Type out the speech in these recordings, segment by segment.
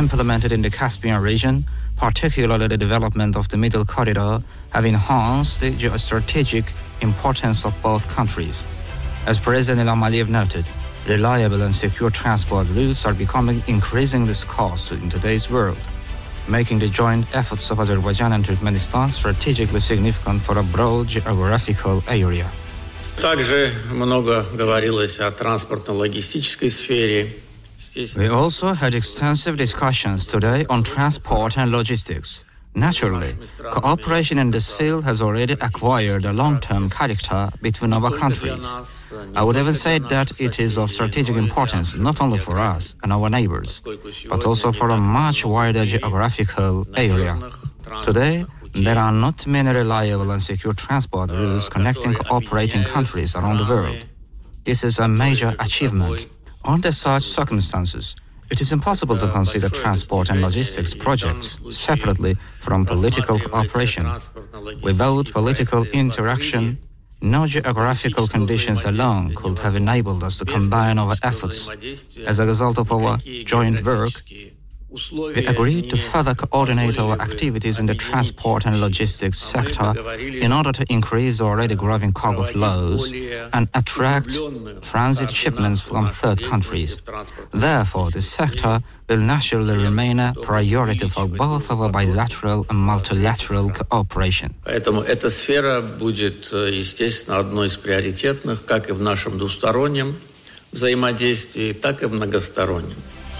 implemented in the Caspian region, particularly the development of the Middle Corridor, have enhanced the geostrategic importance of both countries. As President Ilham Aliyev noted, reliable and secure transport routes are becoming increasingly scarce in today's world, making the joint efforts of Azerbaijan and Turkmenistan strategically significant for a broad geographical area. Также много говорилось о транспортно-логистической сфере. We also had extensive discussions today on transport and logistics. Naturally, cooperation in this field has already acquired a long-term character between our countries. I would even say that it is of strategic importance not only for us and our neighbors, but also for a much wider geographical area. Today, there are not many reliable and secure transport routes connecting cooperating countries around the world. This is a major achievement. Under such circumstances, it is impossible to consider transport and logistics projects separately from political cooperation. Without political interaction, no geographical conditions alone could have enabled us to combine our efforts. As a result of our joint work, we agreed to further coordinate our activities in the transport and logistics sector in order to increase the already growing cargo flows and attract transit shipments from third countries. Therefore, this sector will naturally remain a priority for both our bilateral and multilateral cooperation. Поэтому эта сфера будет, естественно, одной из приоритетных как и в нашем двустороннем взаимодействии, так и в многостороннем.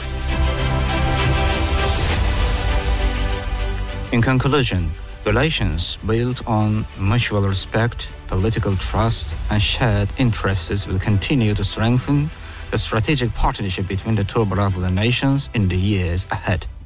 In conclusion, relations built on mutual respect, political trust, and shared interests will continue to strengthen the strategic partnership between the two brother nations in the years ahead.